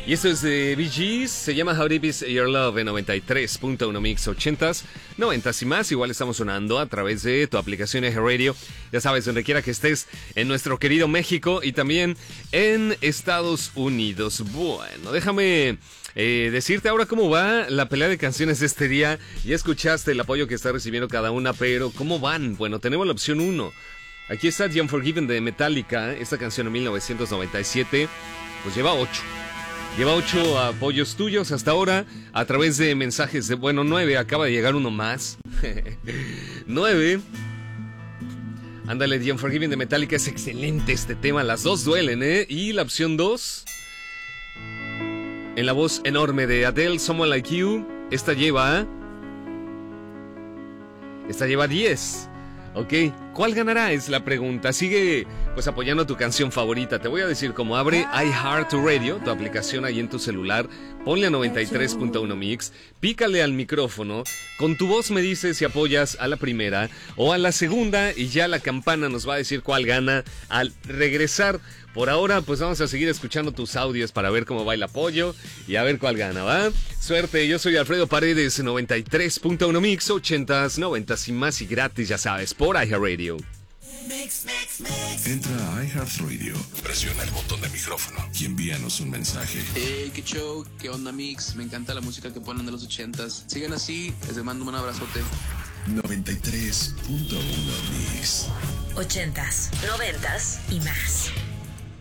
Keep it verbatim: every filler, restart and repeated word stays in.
Y esto es de Bee Gees, se llama How Deep Is Your Love en noventa y tres punto uno Mix ochentas, noventas y más. Igual estamos sonando a través de tu aplicación Eje Radio. Ya sabes, donde quiera que estés en nuestro querido México y también en Estados Unidos. Bueno, déjame eh, decirte ahora cómo va la pelea de canciones de este día. Ya escuchaste el apoyo que está recibiendo cada una, pero ¿cómo van? Bueno, tenemos la opción uno. Aquí está The Unforgiven de Metallica. Esta canción en mil novecientos noventa y siete, pues lleva ocho. Lleva ocho apoyos tuyos hasta ahora a través de mensajes de, bueno, nueve, acaba de llegar uno más. Nueve. Ándale, The Unforgiven de Metallica, es excelente este tema, las dos duelen, ¿eh? Y la opción dos, en la voz enorme de Adele, Someone Like You, esta lleva, esta lleva diez. Ok, ¿cuál ganará? Es la pregunta. Sigue pues apoyando tu canción favorita. Te voy a decir cómo abre iHeartRadio, tu aplicación ahí en tu celular. Ponle a noventa y tres punto uno Mix, pícale al micrófono. Con tu voz me dices si apoyas a la primera o a la segunda y ya la campana nos va a decir cuál gana al regresar. Por ahora, pues vamos a seguir escuchando tus audios para ver cómo va el apoyo y a ver cuál gana, ¿va? Suerte, yo soy Alfredo Paredes, noventa y tres punto uno Mix, ochentas, noventas y más y gratis, ya sabes, por iHeartRadio. Entra a iHeartRadio, presiona el botón de micrófono y envíanos un mensaje. Hey, qué show, qué onda Mix, me encanta la música que ponen de los ochentas. Sigan así, les mando un abrazote. noventa y tres punto uno Mix. Ochentas, noventas y más.